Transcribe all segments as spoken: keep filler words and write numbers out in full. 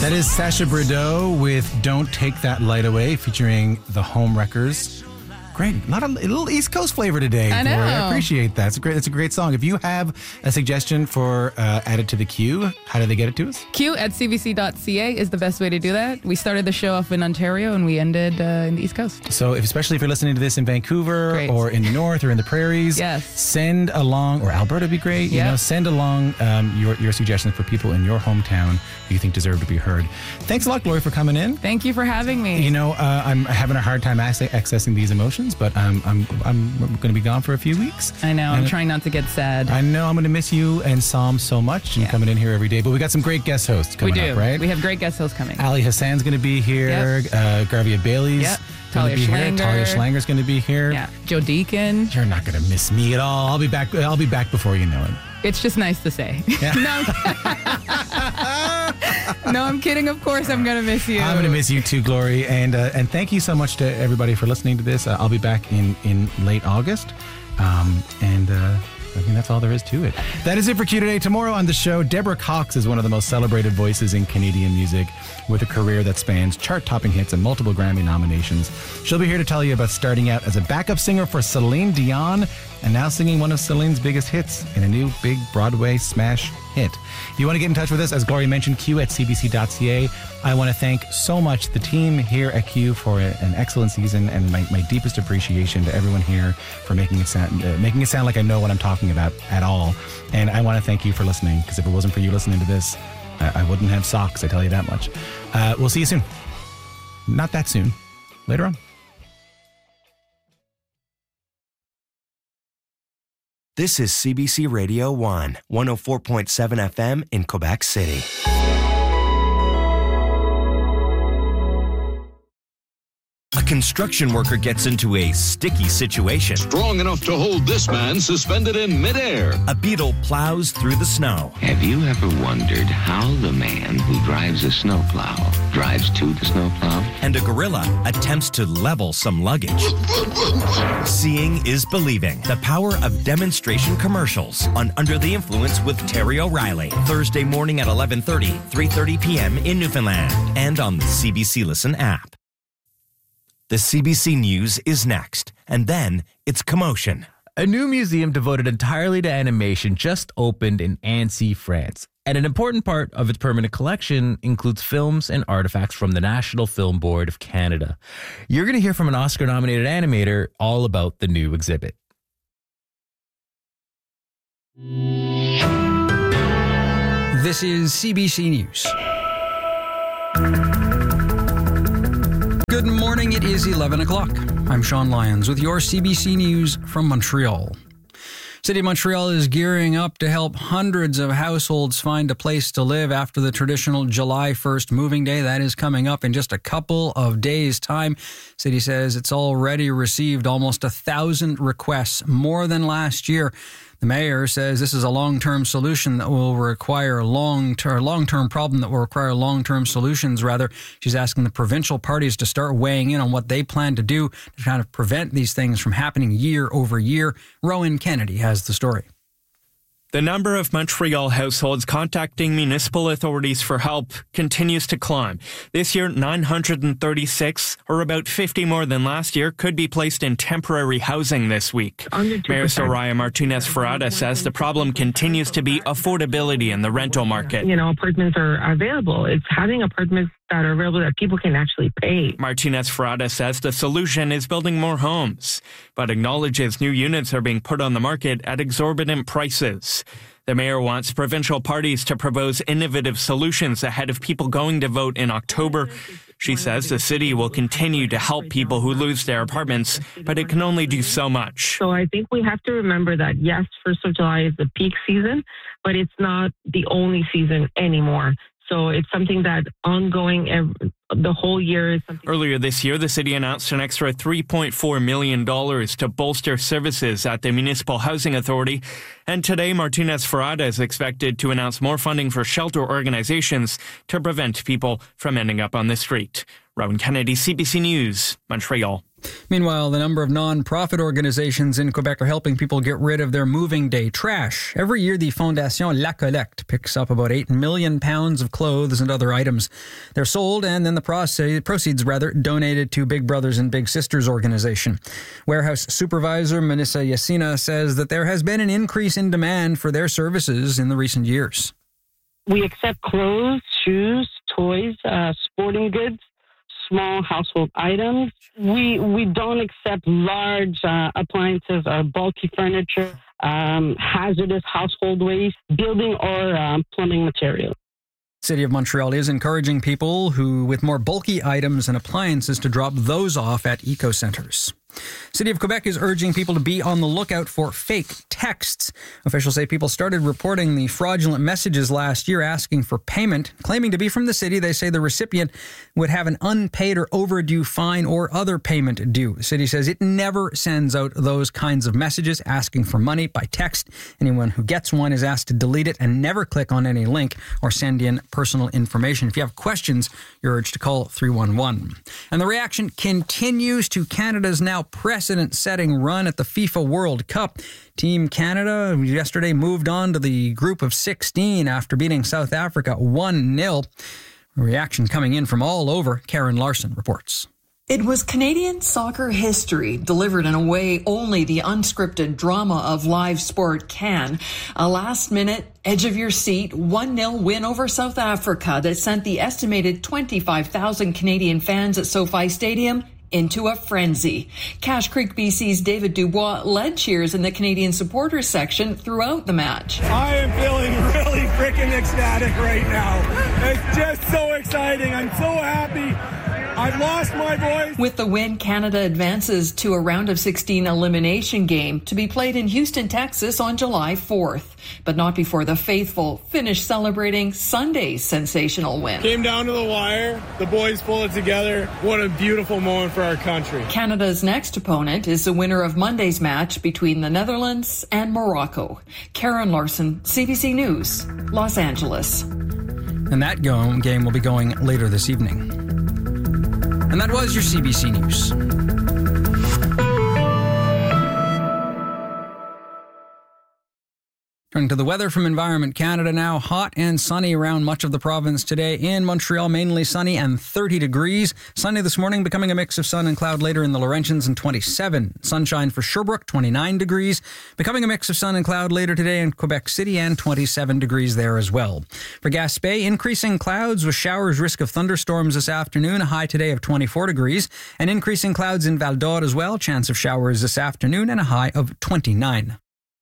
That is Sacha Bordeaux with Don't Take That Light Away, featuring the Home Wreckers. Great. Not a, a little East Coast flavor today. I know. Gloria. I appreciate that. It's a great, it's a great song. If you have a suggestion for uh, Add It to the Queue, how do they get it to us? Q at c b c dot c a is the best way to do that. We started the show off in Ontario and we ended uh, in the East Coast. So if, especially if you're listening to this in Vancouver Great. or in the north or in the prairies, Yes. send along, or Alberta would be great, you Yep. know, send along um, your, your suggestions for people in your hometown who you think deserve to be heard. Thanks a lot, Gloria, for coming in. Thank you for having me. You know, uh, I'm having a hard time ac- accessing these emotions, but um, I'm I'm going to be gone for a few weeks. I know. And I'm trying not to get sad. I know I'm going to miss you and Psalm so much and Yeah. coming in here every day. But we got some great guest hosts we coming do. up, right? We have great guest hosts coming. Ali Hassan's going to be here. Yep. Uh, Garvia Bailey's Yep. going to Talia be here. Schlanger. Talia Schlanger's going to be here. Yeah. Joe Deacon. You're not going to miss me at all. I'll be back. I'll be back before you know it. It's just nice to say. Yeah. no, I'm no, I'm kidding. Of course, I'm gonna miss you. I'm going to miss you too, Glory. And uh, and thank you so much to everybody for listening to this. Uh, I'll be back in, in late August. Um, and uh, I mean, that's all there is to it. That is it for Q today. Tomorrow on the show, Deborah Cox is one of the most celebrated voices in Canadian music with a career that spans chart-topping hits and multiple Grammy nominations. She'll be here to tell you about starting out as a backup singer for Celine Dion and now singing one of Celine's biggest hits in a new big Broadway smash hit. If you want to get in touch with us, as Gloria mentioned, Q at c b c dot c a. I want to thank so much the team here at Q for a, an excellent season, and my, my deepest appreciation to everyone here for making it sound uh, making it sound like I know what I'm talking about at all. And I want to thank you for listening, because if it wasn't for you listening to this, I, I wouldn't have socks, I tell you that much. Uh, we'll see you soon. Not that soon. Later on. This is C B C Radio one, one oh four point seven F M in Quebec City. A construction worker gets into a sticky situation. Strong enough to hold this man suspended in midair. A beetle plows through the snow. Have you ever wondered how the man who drives a snowplow drives to the snowplow? And a gorilla attempts to level some luggage. Seeing is believing. The power of demonstration commercials on Under the Influence with Terry O'Reilly. Thursday morning at eleven thirty, three thirty p.m. in Newfoundland and on the C B C Listen app. The C B C News is next, and then it's Commotion. A new museum devoted entirely to animation just opened in Annecy, France. And an important part of its permanent collection includes films and artifacts from the National Film Board of Canada. You're going to hear from an Oscar-nominated animator all about the new exhibit. This is C B C News. Good morning, it is eleven o'clock. I'm Sean Lyons with your C B C News from Montreal. City of Montreal is gearing up to help hundreds of households find a place to live after the traditional July first moving day. That is coming up in just a couple of days' time. City says it's already received almost a thousand requests, more than last year. The mayor says this is a long-term solution that will require long-term, long-term problem that will require long-term solutions, rather. She's asking the provincial parties to start weighing in on what they plan to do to kind of prevent these things from happening year over year. Rowan Kennedy has the story. The number of Montreal households contacting municipal authorities for help continues to climb. This year, nine hundred thirty-six, or about fifty more than last year, could be placed in temporary housing this week. Mayor Soraya Martinez-Ferrada says the problem continues to be affordability in the rental market. You know, apartments are available. It's having apartments that are available that people can actually pay. Martinez-Ferrada says the solution is building more homes, but acknowledges new units are being put on the market at exorbitant prices. The mayor wants provincial parties to propose innovative solutions ahead of people going to vote in October. She says the city will continue to help people who lose their apartments, but it can only do so much. So I think we have to remember that, yes, first of July is the peak season, but it's not the only season anymore. So it's something that ongoing every, the whole year is something. Earlier this year, the city announced an extra three point four million dollars to bolster services at the Municipal Housing Authority. And today, Martinez-Ferrada is expected to announce more funding for shelter organizations to prevent people from ending up on the street. Rowan Kennedy, C B C News, Montreal. Meanwhile, the number of non-profit organizations in Quebec are helping people get rid of their moving day trash. Every year, the Fondation La Collecte picks up about eight million pounds of clothes and other items. They're sold and then the proceeds, rather, donated to Big Brothers and Big Sisters organization. Warehouse supervisor Manissa Yassina says that there has been an increase in demand for their services in the recent years. We accept clothes, shoes, toys, uh, sporting goods, small household items. We we don't accept large uh, appliances or bulky furniture, um, hazardous household waste, building or um, plumbing materials. City of Montreal is encouraging people who with more bulky items and appliances to drop those off at eco centers. City of Quebec is urging people to be on the lookout for fake texts. Officials say people started reporting the fraudulent messages last year asking for payment. Claiming to be from the city, they say the recipient would have an unpaid or overdue fine or other payment due. The city says it never sends out those kinds of messages asking for money by text. Anyone who gets one is asked to delete it and never click on any link or send in personal information. If you have questions, you're urged to call three one one. And the reaction continues to Canada's now precedent-setting run at the FIFA World Cup. Team Canada yesterday moved on to the group of sixteen after beating South Africa one nil. Reaction coming in from all over. Karen Larson reports. It was Canadian soccer history, delivered in a way only the unscripted drama of live sport can. A last-minute, edge-of-your-seat one nil win over South Africa that sent the estimated twenty-five thousand Canadian fans at SoFi Stadium into a frenzy. Cache Creek B C's David Dubois led cheers in the Canadian supporters section throughout the match. I am feeling really freaking ecstatic right now. It's just so exciting. I'm so happy. I've lost my voice. With the win, Canada advances to a round of sixteen elimination game to be played in Houston, Texas on July fourth. But not before the faithful finish celebrating Sunday's sensational win. Came down to the wire. The boys pulled it together. What a beautiful moment for our country. Canada's next opponent is the winner of Monday's match between the Netherlands and Morocco. Karen Larson, C B C News, Los Angeles. And that go- game will be going later this evening. And that was your C B C News. Turning to the weather from Environment Canada now. Hot and sunny around much of the province today. In Montreal, mainly sunny and thirty degrees. Sunny this morning, becoming a mix of sun and cloud later in the Laurentians and twenty-seven. Sunshine for Sherbrooke, twenty-nine degrees. Becoming a mix of sun and cloud later today in Quebec City and twenty-seven degrees there as well. For Gaspé, increasing clouds with showers, risk of thunderstorms this afternoon. A high today of twenty-four degrees. And increasing clouds in Val d'Or as well. Chance of showers this afternoon and a high of twenty-nine.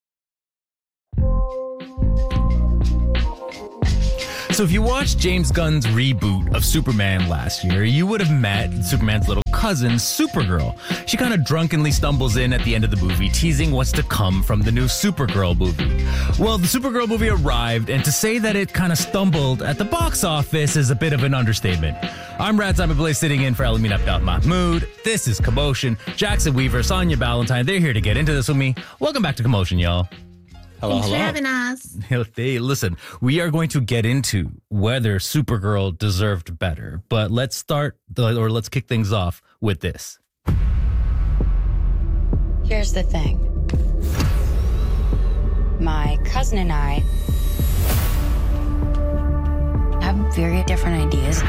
So if you watched James Gunn's reboot of Superman last year, you would have met Superman's little cousin, Supergirl. She kind of drunkenly stumbles in at the end of the movie, teasing what's to come from the new Supergirl movie. Well, the Supergirl movie arrived, and to say that it kind of stumbled at the box office is a bit of an understatement. I'm Rad Simon sitting in for Elamin Abdel Mahmoud. This is Commotion. Jackson Weaver, Sonia Ballantyne, they're here to get into this with me. Welcome back to Commotion, y'all. Hello, Thanks hello. for having us. Hey, listen, we are going to get into whether Supergirl deserved better, but let's start, the, or let's kick things off with this. Here's the thing. My cousin and I have very different ideas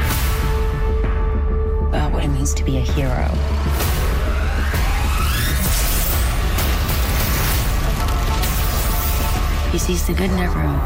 about what it means to be a hero. He sees the good in everyone.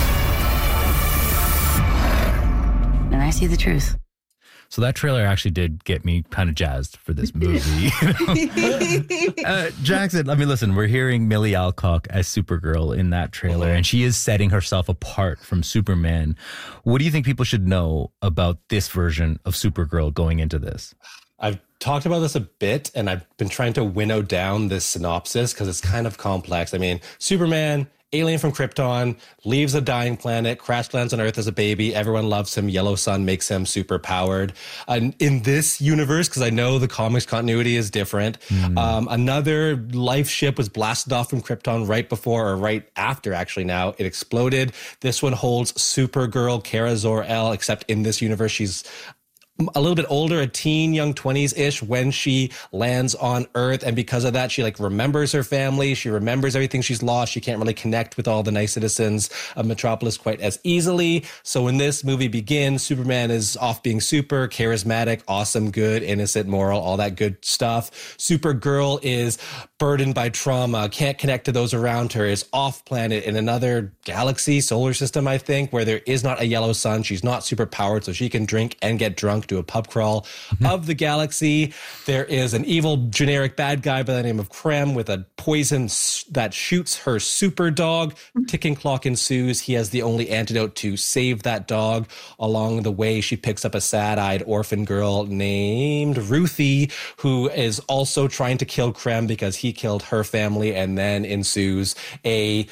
And I see the truth. So that trailer actually did get me kind of jazzed for this movie. uh, Jackson, I mean, listen, we're hearing Millie Alcock as Supergirl in that trailer, and she is setting herself apart from Superman. What do you think people should know about this version of Supergirl going into this? I've talked about this a bit, and I've been trying to winnow down this synopsis because it's kind of complex. I mean, Superman, alien from Krypton, leaves a dying planet, crash lands on Earth as a baby. Everyone loves him. Yellow sun makes him super powered. And in this universe, because I know the comics continuity is different, mm. um, another life ship was blasted off from Krypton right before or right after, actually now. It exploded. This one holds Supergirl Kara Zor-El, except in this universe, she's a little bit older, a teen, young twenties-ish when she lands on Earth. And because of that, she like remembers her family. She remembers everything she's lost. She can't really connect with all the nice citizens of Metropolis quite as easily. So when this movie begins, Superman is off being super charismatic, awesome, good, innocent, moral, all that good stuff. Supergirl is burdened by trauma, can't connect to those around her, is off planet in another galaxy, solar system, I think, where there is not a yellow sun. She's not super powered, so she can drink and get drunk, do a pub crawl mm-hmm. of the galaxy. There is an evil generic bad guy by the name of Krem with a poison that shoots her super dog. Ticking clock ensues. He has the only antidote to save that dog. Along the way, she picks up a sad-eyed orphan girl named Ruthie, who is also trying to kill Krem because he killed her family. And then ensues a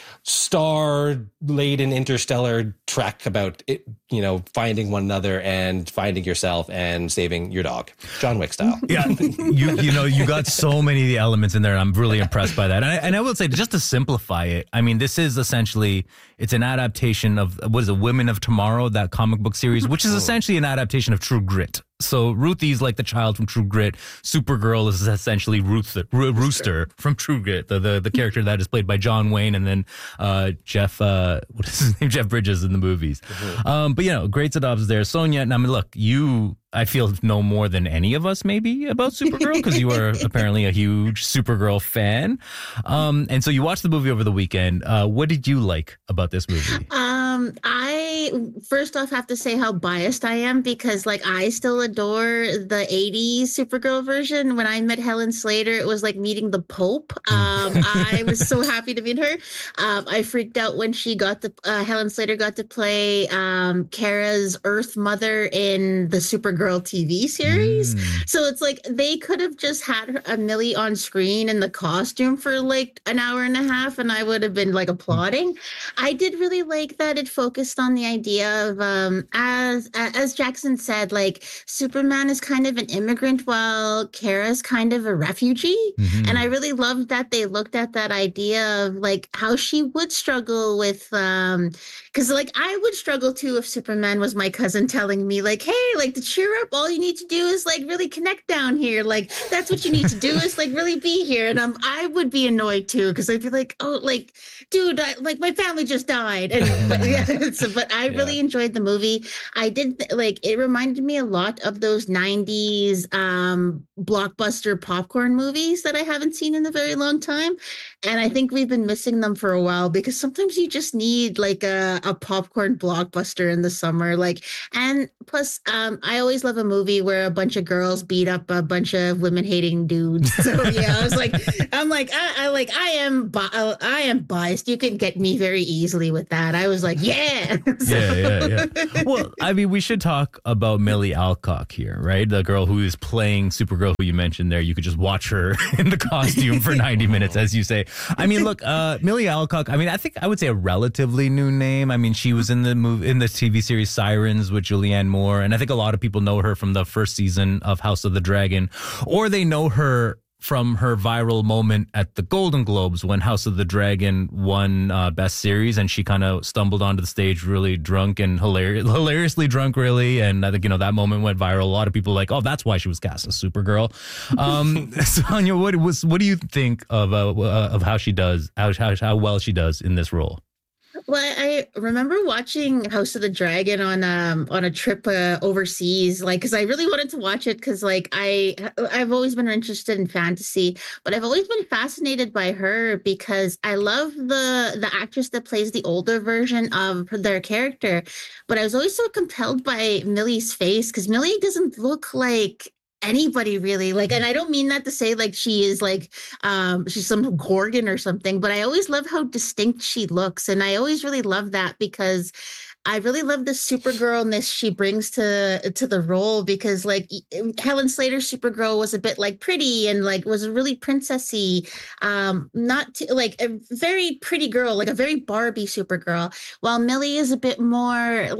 star-laden interstellar trek about it, you know, finding one another and finding yourself and saving your dog, John Wick style. Yeah, you you know, you got so many of the elements in there, and I'm really impressed by that. And I, and I will say, just to simplify it, I mean, this is essentially, it's an adaptation of, what is it, Women of Tomorrow, that comic book series, which is essentially an adaptation of True Grit. So Ruthie's like the child from True Grit. Supergirl is essentially Ruth, Ro- Rooster from True Grit, the, the the character that is played by John Wayne, and then uh, Jeff, uh, what is his name? Jeff Bridges in the movies. Mm-hmm. Um, but, you know, great synopsis there. Sonia, I mean, look, you, I feel, know more than any of us maybe about Supergirl because you are apparently a huge Supergirl fan. Um, and so you watched the movie over the weekend. Uh, what did you like about this movie? Um, I first off have to say how biased I am because, like, I still adore the eighties Supergirl version. When I met Helen Slater, it was like meeting the Pope. Um, I was so happy to meet her. Um, I freaked out when she got to, uh, Helen Slater got to play um, Kara's Earth mother in the Supergirl T V series. Mm. So it's like they could have just had her, a Millie on screen in the costume for like an hour and a half, and I would have been like applauding. I did really like that it focused on the idea of, um, as as Jackson said, like Superman is kind of an immigrant while Kara's kind of a refugee. Mm-hmm. And I really loved that they looked at that idea of like how she would struggle with, um, because like I would struggle too if Superman was my cousin telling me like, hey, like to cheer up, all you need to do is like really connect down here. Like that's what you need to do is like really be here. And um, I would be annoyed too because I'd be like, oh, like, dude, I, like my family just died. And but, yeah, so, but I really yeah. enjoyed the movie. I did like it reminded me a lot of those nineties um, blockbuster popcorn movies that I haven't seen in a very long time. And I think we've been missing them for a while because sometimes you just need like a, a popcorn blockbuster in the summer. Like, and plus, um, I always love a movie where a bunch of girls beat up a bunch of women hating dudes. So yeah, I was like, I'm like, I, I like, I am, bi- I am biased. You can get me very easily with that. I was like, yeah. So. Yeah, yeah, yeah. Well, I mean, we should talk about Millie Alcock here, right? The girl who is playing Supergirl, who you mentioned there. You could just watch her in the costume for ninety minutes, as you say. I mean, look, uh, Millie Alcock, I mean, I think I would say a relatively new name. I mean, she was in the movie, in the T V series Sirens with Julianne Moore. And I think a lot of people know her from the first season of House of the Dragon, or they know her from her viral moment at the Golden Globes when House of the Dragon won uh, Best Series, and she kind of stumbled onto the stage really drunk and hilarious, hilariously drunk, really. And I think, you know, that moment went viral. A lot of people were like, oh, that's why she was cast as Supergirl. Um, Sonia, what was what do you think of uh, uh, of how she does, how, how how well she does in this role? Well, I remember watching House of the Dragon on um on a trip uh, overseas, like because I really wanted to watch it because like I I've always been interested in fantasy, but I've always been fascinated by her because I love the the actress that plays the older version of their character, but I was always so compelled by Millie's face because Millie doesn't look like anybody really, like, and I don't mean that to say like she is like um she's some Gorgon or something, but I always love how distinct she looks, and I always really love that because I really love the Supergirlness she brings to to the role because like Helen Slater's Supergirl was a bit like pretty and like was really princessy, um not too, like a very pretty girl, like a very Barbie Supergirl, while Millie is a bit more like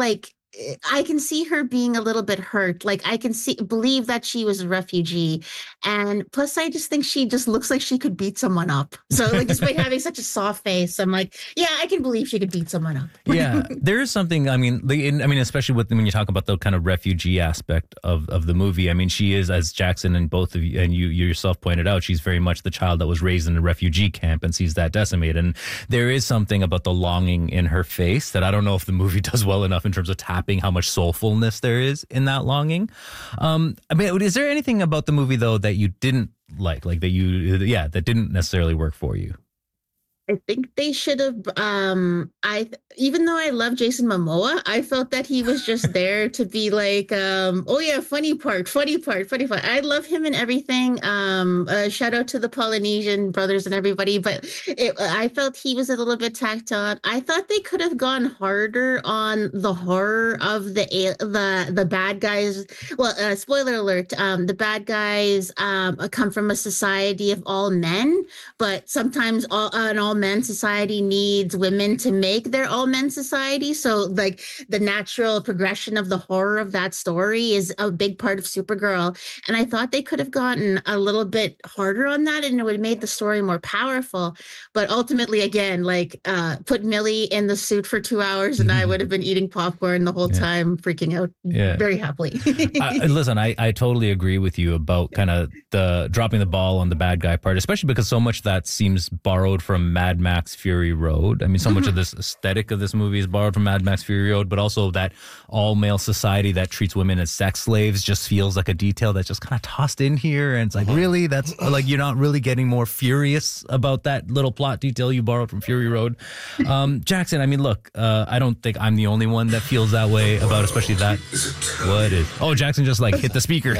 I can see her being a little bit hurt. Like I can see believe that she was a refugee, and plus I just think she just looks like she could beat someone up. So like just by having such a soft face, I'm like, yeah, I can believe she could beat someone up. Yeah, there is something. I mean, the, in, I mean, especially with when you talk about the kind of refugee aspect of, of the movie. I mean, she is, as Jackson and both of you and you, you yourself pointed out, she's very much the child that was raised in a refugee camp and sees that decimated. And there is something about the longing in her face that I don't know if the movie does well enough in terms of tapping how much soulfulness there is in that longing. Um, I mean, is there anything about the movie though that you didn't like, like that you, yeah, that didn't necessarily work for you? I think they should have. Um, I even though I love Jason Momoa, I felt that he was just there to be like, um, oh yeah, funny part, funny part, funny part. I love him and everything. Um, uh, shout out to the Polynesian brothers and everybody, but it, I felt he was a little bit tacked on. I thought they could have gone harder on the horror of the the the bad guys. Well, uh, spoiler alert: um, the bad guys um, come from a society of all men, but sometimes all an all men society needs women to make their all men society. So like the natural progression of the horror of that story is a big part of Supergirl. And I thought they could have gotten a little bit harder on that and it would have made the story more powerful. But ultimately, again, like uh, put Millie in the suit for two hours and I would have been eating popcorn the whole Yeah. time, freaking out Yeah. very happily. I, listen, I, I totally agree with you about kind of the dropping the ball on the bad guy part, especially because so much of that seems borrowed from Mad Max Fury Road. I mean, so much of this aesthetic of this movie is borrowed from Mad Max Fury Road, but also that all male society that treats women as sex slaves just feels like a detail that's just kind of tossed in here. And it's like, really? That's like, you're not really getting more furious about that little plot detail you borrowed from Fury Road. Um, Jackson, I mean, look, uh, I don't think I'm the only one that feels that way about, especially that. What is, oh, Jackson just like hit the speaker.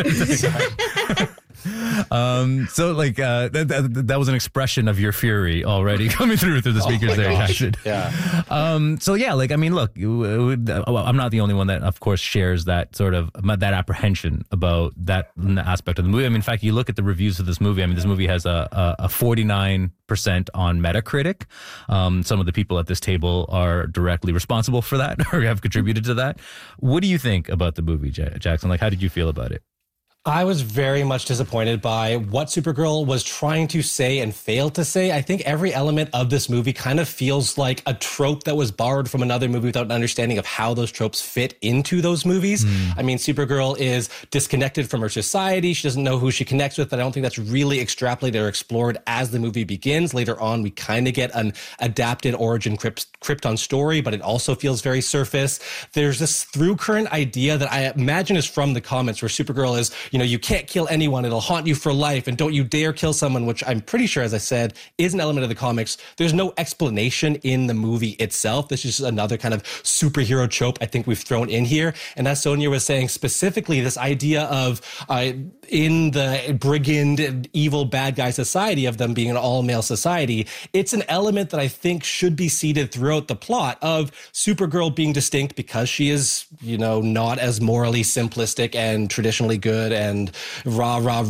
um, so like, uh, that, that, that was an expression of your fury already coming through through the speakers Oh my there, gosh. Jackson. Yeah. Um, so yeah, like, I mean, look, you- uh, well, I'm not the only one that, of course, shares that sort of, that apprehension about that aspect of the movie. I mean, in fact, you look at the reviews of this movie. I mean, this movie has a, a, a forty-nine percent on Metacritic. Um, some of the people at this table are directly responsible for that or have contributed to that. What do you think about the movie, J- Jackson? Like, how did you feel about it? I was very much disappointed by what Supergirl was trying to say and failed to say. I think every element of this movie kind of feels like a trope that was borrowed from another movie without an understanding of how those tropes fit into those movies. Mm. I mean, Supergirl is disconnected from her society. She doesn't know who she connects with. I don't think that's really extrapolated or explored as the movie begins. Later on, we kind of get an adapted origin Kryp- Krypton story, but it also feels very surface. There's this through current idea that I imagine is from the comics where Supergirl is, you know, you can't kill anyone. It'll haunt you for life. And don't you dare kill someone, which I'm pretty sure, as I said, is an element of the comics. There's no explanation in the movie itself. This is just another kind of superhero trope I think we've thrown in here. And as Sonia was saying, specifically this idea of uh, in the brigand, evil, bad guy society of them being an all-male society, it's an element that I think should be seeded throughout the plot of Supergirl being distinct because she is, you know, not as morally simplistic and traditionally good and rah, rah,